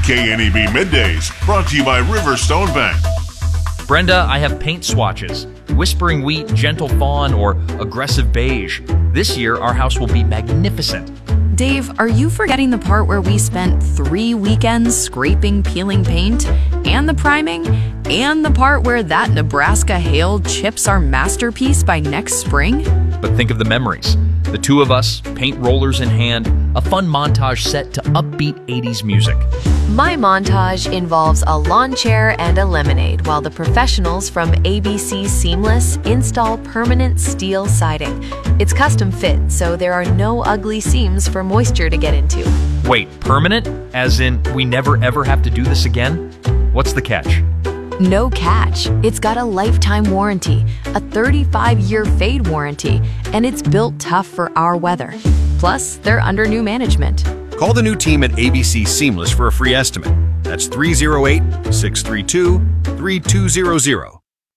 KNEB Middays, brought to you by River Stone Bank. Brenda, I have paint swatches. Whispering Wheat, Gentle Fawn, or Aggressive Beige. This year, our house will be magnificent. Dave, are you forgetting the part where we spent 3 weekends scraping, peeling paint, and the priming, and the part where that Nebraska hail chips our masterpiece by next spring? But think of the memories. The two of us, paint rollers in hand, a fun montage set to upbeat 80s music. My montage involves a lawn chair and a lemonade while the professionals from ABC Seamless install permanent steel siding. It's custom fit, so there are no ugly seams for moisture to get into. Wait, permanent? As in, we never ever have to do this again? What's the catch? No catch. It's got a lifetime warranty, a 35-year fade warranty, and it's built tough for our weather. Plus, they're under new management. Call the new team at ABC Seamless for a free estimate. That's 308-632-3200.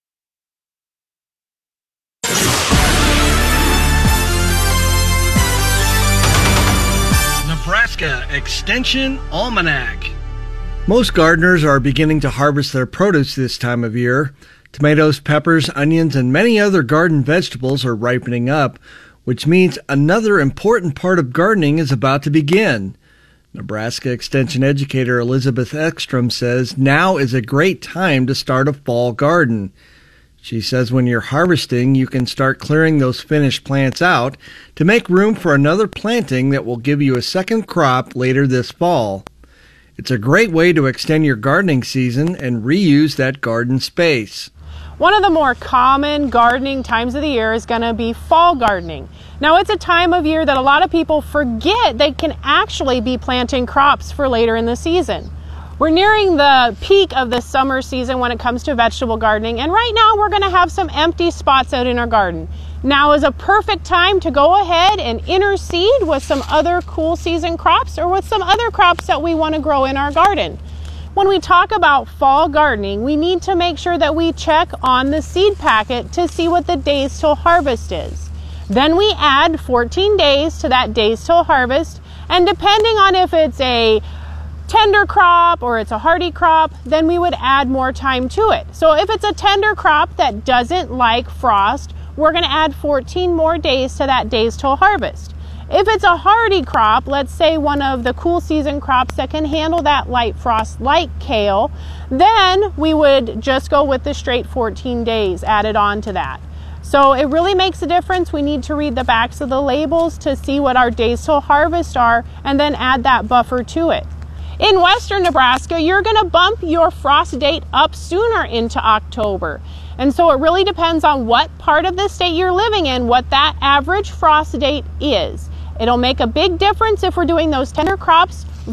Nebraska Extension Almanac. Most gardeners are beginning to harvest their produce this time of year. Tomatoes, peppers, onions, and many other garden vegetables are ripening up, which means another important part of gardening is about to begin. Nebraska Extension educator Elizabeth Ekstrom says now is a great time to start a fall garden. She says when you're harvesting, you can start clearing those finished plants out to make room for another planting that will give you a second crop later this fall. It's a great way to extend your gardening season and reuse that garden space. One of the more common gardening times of the year is going to be fall gardening. Now, it's a time of year that a lot of people forget they can actually be planting crops for later in the season. We're nearing the peak of the summer season when it comes to vegetable gardening, and right now we're going to have some empty spots out in our garden. Now is a perfect time to go ahead and interseed with some other cool season crops or with some other crops that we want to grow in our garden. When we talk about fall gardening, we need to make sure that we check on the seed packet to see what the days till harvest is. Then we add 14 days to that days till harvest, and depending on if it's a tender crop or it's a hardy crop, then we would add more time to it. So if it's a tender crop that doesn't like frost, we're going to add 14 more days to that days till harvest. If it's a hardy crop, let's say one of the cool season crops that can handle that light frost like kale, then we would just go with the straight 14 days added on to that. So it really makes a difference. We need to read the backs of the labels to see what our days till harvest are and then add that buffer to it. In western Nebraska, you're going to bump your frost date up sooner into October. And so it really depends on what part of the state you're living in, what that average frost date is. It'll make a big difference if we're doing those tender crops